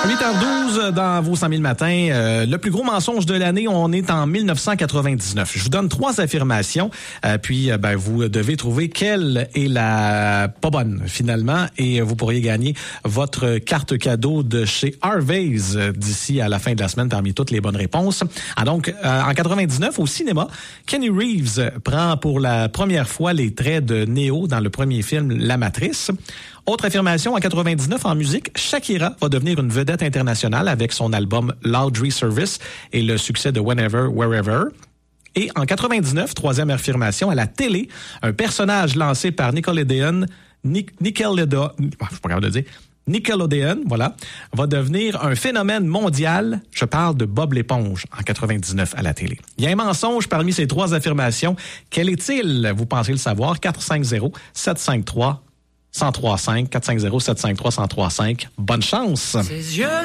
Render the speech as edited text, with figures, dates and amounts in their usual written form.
8h12 dans vos 100 000 matins. Le plus gros mensonge de l'année, on est en 1999. Je vous donne 3 affirmations, puis vous devez trouver quelle est la pas bonne finalement, et vous pourriez gagner votre carte cadeau de chez Harvey's d'ici à la fin de la semaine parmi toutes les bonnes réponses. Donc, en 99, au cinéma, Kenny Reeves prend pour la première fois les traits de Neo dans le premier film La Matrice. Autre affirmation, en 99, en musique, Shakira va devenir une vedette internationale avec son album Laundry Service et le succès de Whenever, Wherever. Et en 99, troisième affirmation, à la télé, un personnage lancé par Nickelodeon, voilà, va devenir un phénomène mondial. Je parle de Bob l'éponge en 99 à la télé. Il y a un mensonge parmi ces 3 affirmations. Quel est-il? Vous pensez le savoir? 450-753-1035, 450-753-1035. Bonne chance!